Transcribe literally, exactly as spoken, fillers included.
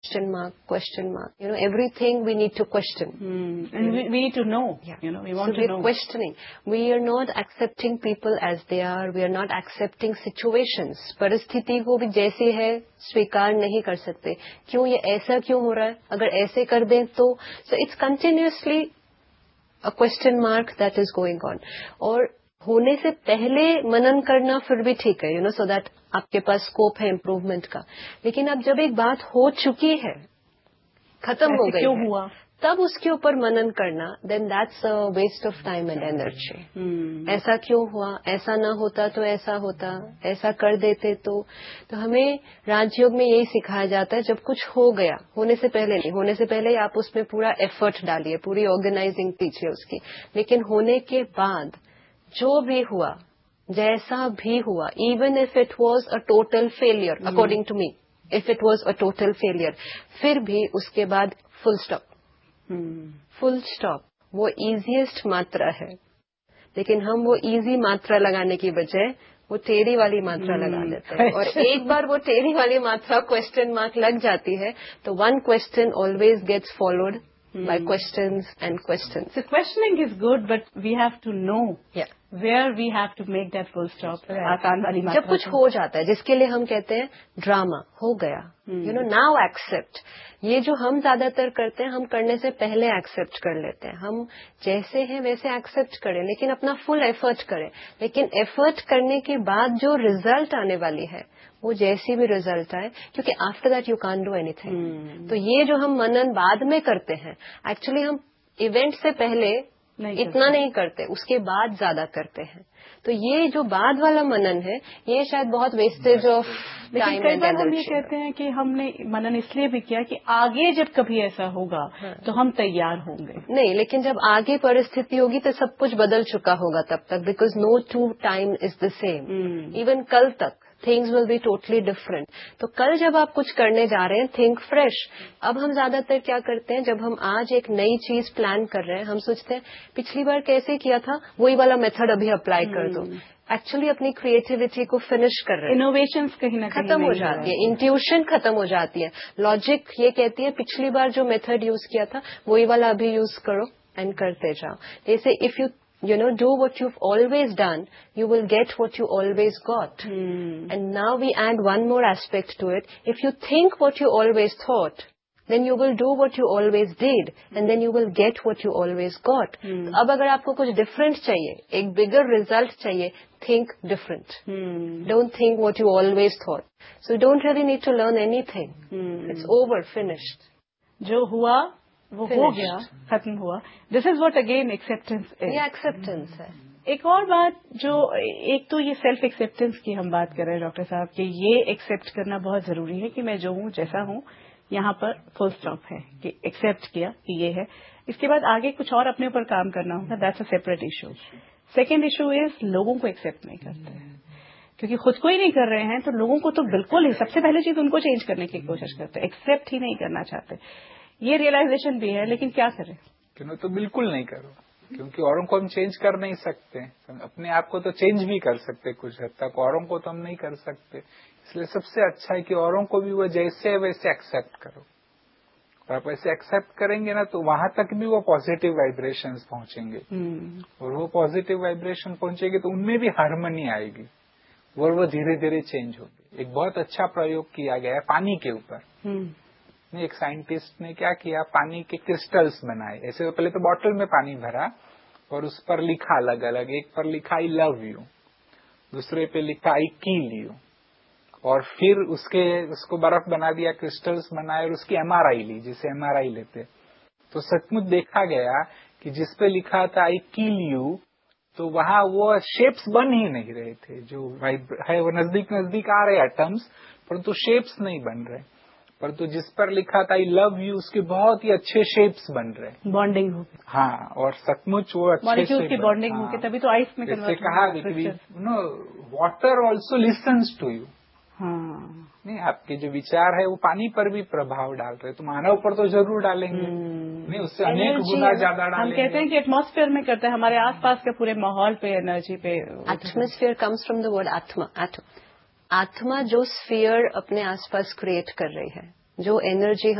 question mark, question mark. You know, everything we need to question. Mm. And we, we need to know. Yeah. You know, we want so to know. So we're questioning. We are not accepting people as they are. We are not accepting situations. परिस्थिति को भी जैसी है स्वीकार नहीं कर सकते. क्यों ये ऐसा क्यों हो रहा है? अगर ऐसे कर दें तो so it's continuously a question mark that is going on. और होने से पहले मनन करना फिर भी ठीक है, यू नो, सो दैट आपके पास स्कोप है इम्प्रूवमेंट का. लेकिन अब जब एक बात हो चुकी है, खत्म हो गई है, हुआ? तब उसके ऊपर मनन करना, then that's a waste of time and energy. ऐसा क्यों हुआ, ऐसा ना होता तो ऐसा होता, ऐसा कर देते तो तो हमें राजयोग में यही सिखाया जाता है, जब कुछ हो गया, होने से पहले नहीं, होने से पहले आप उसमें पूरा एफर्ट डालिए, पूरी ऑर्गेनाइजिंग कीजिए उसकी. लेकिन होने के बाद जो भी हुआ, जैसा भी हुआ, even if it was a total failure, according to me, if it was a total failure, फिर भी उसके बाद फुल स्टॉप. फुल स्टॉप वो इजीएस्ट मात्रा है. लेकिन हम वो इजी मात्रा लगाने की बजाय वो टेढ़ी वाली मात्रा hmm. लगा देते हैं. और एक बार वो टेढ़ी वाली मात्रा क्वेश्चन मार्क लग जाती है तो one question always gets followed Hmm. by questions and questions. So questioning is good, but we have to know yeah. where we have to make that full stop. आसान वाली मात्रा. जब कुछ हो जाता है, जिसके लिए हम कहते हैं ड्रामा हो गया, यू नो, नाउ एक्सेप्ट. ये जो हम ज्यादातर करते हैं, हम करने से पहले एक्सेप्ट कर लेते हैं. हम जैसे हैं वैसे एक्सेप्ट करें, लेकिन अपना फुल एफर्ट करें. लेकिन एफर्ट करने के बाद जो रिजल्ट आने वाली है, वो जैसी भी रिजल्ट आए, क्योंकि after that you can't do anything. तो ये जो हम मनन बाद में करते हैं, एक्चुअली हम इवेंट से पहले नहीं इतना करते. नहीं करते, उसके बाद ज्यादा करते हैं. तो ये जो बाद वाला मनन है, ये शायद बहुत wastage of time and energy. हम ये कहते हैं कि हमने मनन इसलिए भी किया कि आगे जब कभी ऐसा होगा हाँ. तो हम तैयार होंगे. नहीं, लेकिन जब आगे परिस्थिति होगी तो सब कुछ बदल चुका होगा तब तक, because no to time is the same. Even कल तक things will be totally different. तो कल जब आप कुछ करने जा रहे हैं, थिंक फ्रेश. अब हम ज्यादातर क्या करते हैं, जब हम आज एक नई चीज प्लान कर रहे हैं, हम सोचते हैं पिछली बार कैसे किया था, वही वाला मेथड अभी अप्लाई कर दो. एक्चुअली अपनी क्रिएटिविटी को फिनिश कर रहे हैं. इनोवेशंस कहीं ना कहीं खत्म हो जाती है, इंट्यूशन खत्म हो जाती है. लॉजिक ये कहती है पिछली बार जो मेथड यूज किया था वही वाला अभी यूज करो एंड करते जाओ. जैसे if you you know, do what you've always done, you will get what you always got. Hmm. And now we add one more aspect to it. If you think what you always thought, then you will do what you always did, and then you will get what you always got. Hmm. तो अब अगर आपको कुछ different चाहिए, एक bigger result चाहिए, think different. Hmm. Don't think what you always thought. So you don't really need to learn anything. Hmm. It's over, finished. जो हुआ वो Finished. हो गया, खत्म हुआ. This is what again acceptance is. ये एक्सेप्टेंस है. एक और बात जो, एक तो ये सेल्फ एक्सेप्टेंस की हम बात कर रहे हैं डॉक्टर साहब, कि ये एक्सेप्ट करना बहुत जरूरी है कि मैं जो हूँ जैसा हूँ, यहाँ पर फुल स्टॉप है, कि एक्सेप्ट किया कि ये है. इसके बाद आगे कुछ और अपने ऊपर काम करना होगा, that's a separate issue. Second issue is लोगों को एक्सेप्ट नहीं करते हैं, क्योंकि खुद को ही नहीं कर रहे हैं तो लोगों को तो बिल्कुल ही सबसे पहले चीज उनको चेंज करने की कोशिश करते हैं, एक्सेप्ट ही नहीं करना चाहते. ये रियलाइजेशन भी है, लेकिन क्या करें. क्यों तो बिल्कुल नहीं करो, क्योंकि औरों को हम चेंज कर नहीं सकते. अपने आप को तो चेंज भी कर सकते कुछ हद तक, औरों को तो हम नहीं कर सकते. इसलिए सबसे अच्छा है कि औरों को भी वो जैसे वैसे एक्सेप्ट करो. और आप ऐसे एक्सेप्ट करेंगे ना तो वहां तक भी वो पॉजिटिव वाइब्रेशंस पहुंचेंगे. hmm. और वो पॉजिटिव वाइब्रेशन पहुंचेगी तो उनमें भी हार्मनी आएगी और वो धीरे धीरे चेंज होगी. एक बहुत अच्छा प्रयोग किया गया है पानी के ऊपर. hmm. एक साइंटिस्ट ने क्या किया, पानी के क्रिस्टल्स बनाए. ऐसे तो पहले तो बॉटल में पानी भरा और उस पर लिखा अलग अलग. एक पर लिखा आई लव यू, दूसरे पे लिखा आई किल यू, और फिर उसके उसको बर्फ बना दिया, क्रिस्टल्स बनाए और उसकी एमआरआई ली, जिसे एमआरआई लेते. तो सचमुच देखा गया कि जिस पे लिखा था आई किल यू, तो वहां वो शेप्स बन ही नहीं रहे थे. जो है वो नजदीक नजदीक आ रहे एटम्स, परंतु शेप्स नहीं बन रहे. परंतु जिस पर लिखा था आई लव यू, उसके बहुत ही अच्छे शेप्स बन रहे, बॉन्डिंग हो. हाँ, और सचमुच वो अच्छे से की बॉन्डिंग हो, तभी तो आइस में जैसे कहा कि no water also listens to you. हाँ, नहीं, आपके जो विचार है वो पानी पर भी प्रभाव डाल रहे, तो मानव पर तो जरूर डालेंगे. नहीं, उससे अनेक गुना ज्यादा डालेंगे. हम कहते हैं कि एटमॉस्फेयर में करते हैं, हमारे आसपास के पूरे माहौल पे, एनर्जी पे. Atmosphere comes from the word आत्मा. आत्मा जो स्फीयर अपने आसपास क्रिएट कर रही है, जो एनर्जी